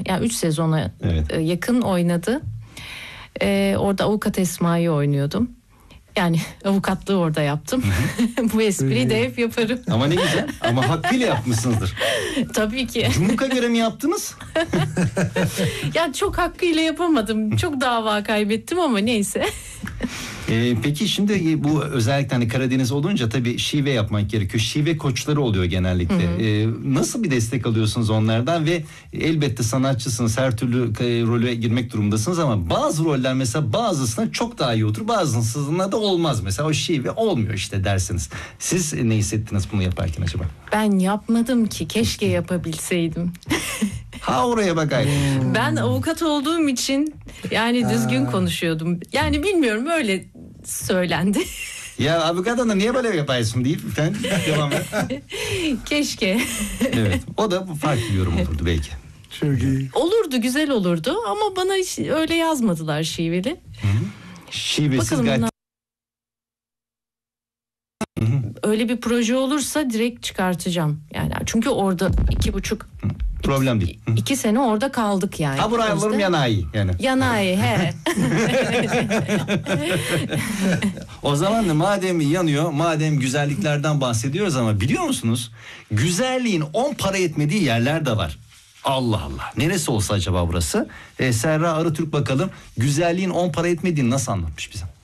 yani 3 sezona yakın oynadı. Orada avukat Esma'yı oynuyordum. Yani avukatlığı orada yaptım. Bu espriyi de hep yaparım. Ama ne güzel. Ama hakkıyla yapmışsınızdır. Tabii ki. Cumhur'a göre mi yaptınız? Ya çok hakkıyla yapamadım. Çok dava kaybettim ama neyse. Peki şimdi bu özellikle hani Karadeniz olunca tabii şive yapmak gerekiyor. Şive koçları oluyor genellikle. Nasıl bir destek alıyorsunuz onlardan ve elbette sanatçısınız, her türlü role girmek durumundasınız ama bazı roller mesela bazısına çok daha iyi oturur, bazısına da olmaz. Mesela o şive olmuyor işte dersiniz. Siz ne hissettiniz bunu yaparken acaba? Ben yapmadım ki, keşke yapabilseydim. Ha oraya bakayım. Ben avukat olduğum için yani düzgün konuşuyordum. Yani bilmiyorum, öyle söylendi. Ya avukat hanım niye böyle yapıyorsun deyip sen devam et. Keşke. Evet, o da farklı bir yorum olurdu belki. Çok iyi. Olurdu, güzel olurdu ama bana hiç öyle yazmadılar şiveli. Şivesiz Bakalım gayet. Öyle bir proje olursa direkt çıkartacağım. Yani çünkü orada 2,5 Problem değil. 2 sene orada kaldık yani. Ha buraya alırım yanağı yani. Yanağı he. O zaman da madem yanıyor, madem güzelliklerden bahsediyoruz ama biliyor musunuz? Güzelliğin 10 para etmediği yerler de var. Allah Allah. Neresi olsa acaba burası? Serra Arıtürk bakalım güzelliğin 10 para etmediğini nasıl anlatmış bize?